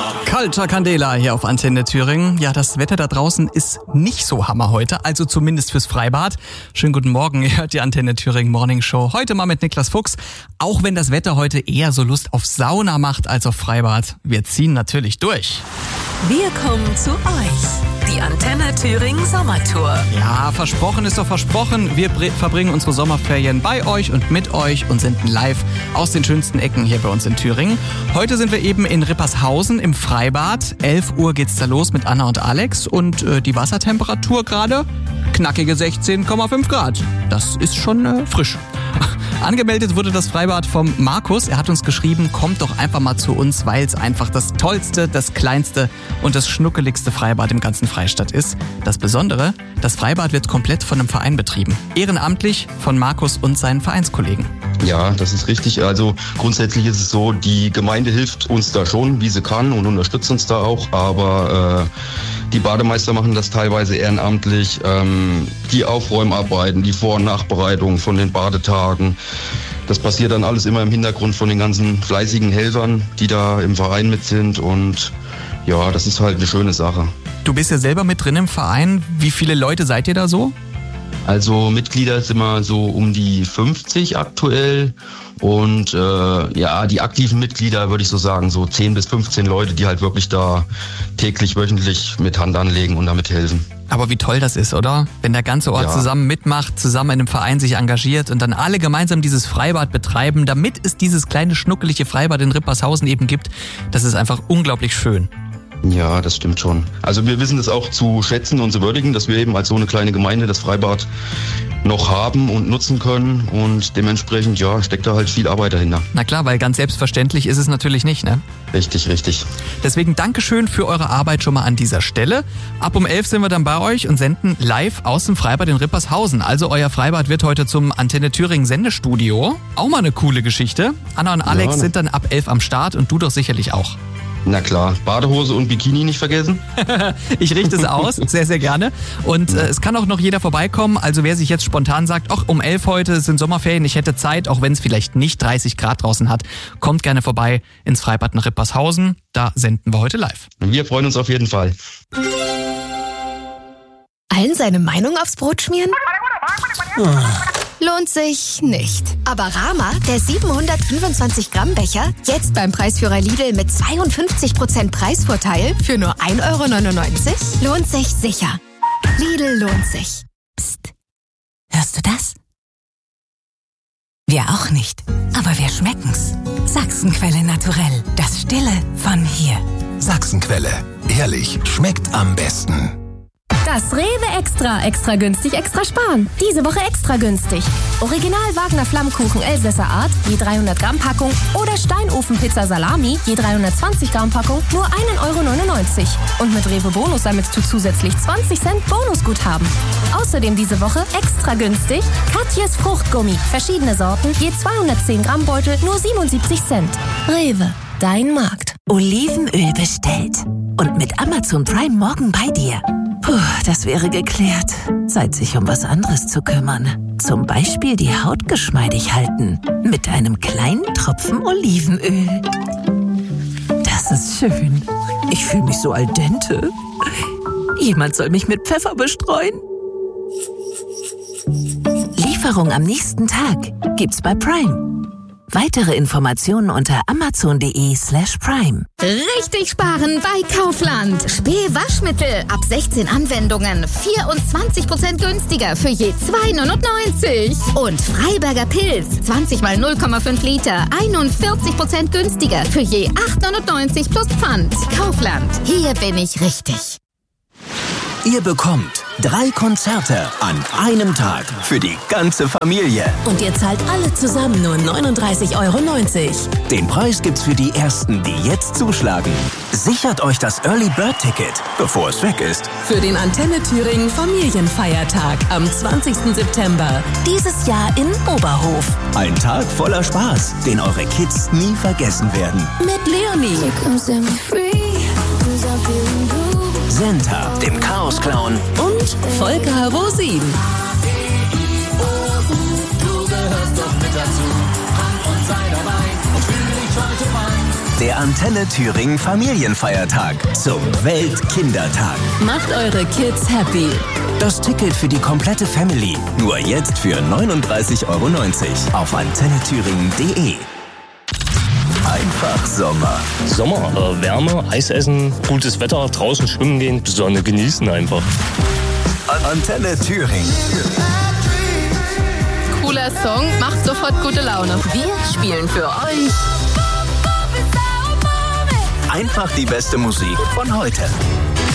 Kalter Candela hier auf Antenne Thüringen. Ja, das Wetter da draußen ist nicht so Hammer heute, also zumindest fürs Freibad. Schönen guten Morgen, ihr hört die Antenne Thüringen Morning Show. Heute mal mit Niklas Fuchs. Auch wenn das Wetter heute eher so Lust auf Sauna macht als auf Freibad. Wir ziehen natürlich durch. Wir kommen zu euch. Die Antenne Thüringen Sommertour. Ja, versprochen ist doch versprochen. Wir verbringen unsere Sommerferien bei euch und mit euch und senden live aus den schönsten Ecken hier bei uns in Thüringen. Heute sind wir eben in Rippershausen im Freibad. 11 Uhr geht's da los mit Anna und Alex und die Wassertemperatur gerade knackige 16,5 Grad. Das ist schon frisch. Angemeldet wurde das Freibad vom Markus. Er hat uns geschrieben, kommt doch einfach mal zu uns, weil es einfach das tollste, das kleinste und das schnuckeligste Freibad im ganzen Freistaat ist. Das Besondere, das Freibad wird komplett von einem Verein betrieben. Ehrenamtlich von Markus und seinen Vereinskollegen. Ja, das ist richtig. Also grundsätzlich ist es so, die Gemeinde hilft uns da schon, wie sie kann und unterstützt uns da auch. Aber die Bademeister machen das teilweise ehrenamtlich. Die Aufräumarbeiten, die Vor- und Nachbereitung von den Badetagen. Das passiert dann alles immer im Hintergrund von den ganzen fleißigen Helfern, die da im Verein mit sind. Und ja, das ist halt eine schöne Sache. Du bist ja selber mit drin im Verein. Wie viele Leute seid ihr da so? Also Mitglieder sind wir so um die 50 aktuell und die aktiven Mitglieder würde ich so sagen, so 10 bis 15 Leute, die halt wirklich da täglich, wöchentlich mit Hand anlegen und damit helfen. Aber wie toll das ist, oder? Wenn der ganze Ort zusammen mitmacht, zusammen in einem Verein sich engagiert und dann alle gemeinsam dieses Freibad betreiben, damit es dieses kleine schnuckelige Freibad in Rippershausen eben gibt, das ist einfach unglaublich schön. Ja, das stimmt schon. Also wir wissen das auch zu schätzen und zu würdigen, dass wir eben als so eine kleine Gemeinde das Freibad noch haben und nutzen können und dementsprechend, steckt da halt viel Arbeit dahinter. Na klar, weil ganz selbstverständlich ist es natürlich nicht, ne? Richtig, richtig. Deswegen Dankeschön für eure Arbeit schon mal an dieser Stelle. Ab um 11 sind wir dann bei euch und senden live aus dem Freibad in Rippershausen. Also euer Freibad wird heute zum Antenne Thüringen Sendestudio. Auch mal eine coole Geschichte. Anna und Alex sind dann ab 11 am Start und du doch sicherlich auch. Na klar, Badehose und Bikini nicht vergessen. Ich richte es aus, sehr, sehr gerne. Und es kann auch noch jeder vorbeikommen. Also wer sich jetzt spontan sagt, ach, um 11 heute sind Sommerferien, ich hätte Zeit, auch wenn es vielleicht nicht 30 Grad draußen hat, kommt gerne vorbei ins Freibad in Rippershausen. Da senden wir heute live. Wir freuen uns auf jeden Fall. Allen seine Meinung aufs Brot schmieren? Lohnt sich nicht. Aber Rama, der 725 Gramm Becher, jetzt beim Preisführer Lidl mit 52% Preisvorteil für nur 1,99 €? Lohnt sich sicher. Lidl lohnt sich. Psst. Hörst du das? Wir auch nicht. Aber wir schmecken's. Sachsenquelle Naturell. Das Stille von hier. Sachsenquelle. Ehrlich, schmeckt am besten. Das Rewe Extra günstig, extra sparen. Diese Woche extra günstig. Original Wagner Flammkuchen Elsässer Art, je 300 Gramm Packung oder Steinofenpizza Salami, je 320 Gramm Packung, nur 1,99 €. Und mit Rewe Bonus sammelst du zusätzlich 20 Cent Bonusguthaben. Außerdem diese Woche extra günstig Katjes Fruchtgummi, verschiedene Sorten, je 210 Gramm Beutel, nur 77 Cent. Rewe, dein Markt. Olivenöl bestellt. Und mit Amazon Prime morgen bei dir. Puh, das wäre geklärt. Zeit, sich um was anderes zu kümmern. Zum Beispiel die Haut geschmeidig halten. Mit einem kleinen Tropfen Olivenöl. Das ist schön. Ich fühle mich so al dente. Jemand soll mich mit Pfeffer bestreuen. Lieferung am nächsten Tag gibt's bei Prime. Weitere Informationen unter amazon.de/prime. Richtig sparen bei Kaufland. Spee Waschmittel ab 16 Anwendungen 24% günstiger für je 2,99 €. Und Freiberger Pilz 20 mal 0,5 Liter 41% günstiger für je 8,99 € plus Pfand. Kaufland. Hier bin ich richtig. Ihr bekommt 3 Konzerte an einem Tag für die ganze Familie. Und ihr zahlt alle zusammen nur 39,90 €. Den Preis gibt's für die Ersten, die jetzt zuschlagen. Sichert euch das Early Bird Ticket, bevor es weg ist. Für den Antenne Thüringen Familienfeiertag am 20. September. Dieses Jahr in Oberhof. Ein Tag voller Spaß, den eure Kids nie vergessen werden. Mit Leonie. Senta, dem Chaos-Clown Und Volker Rosin. Du gehörst doch mit dazu. Komm und sei dabei und fühl dich heute frei. Der Antenne Thüringen Familienfeiertag zum Weltkindertag. Macht eure Kids happy. Das Ticket für die komplette Family. Nur jetzt für 39,90 € auf antennethüringen.de. Einfach Sommer. Sommer, Wärme, Eis essen, gutes Wetter, draußen schwimmen gehen, Sonne genießen einfach. Antenne Thüringen. Cooler Song, macht sofort gute Laune. Wir spielen für euch Einfach die beste Musik von heute.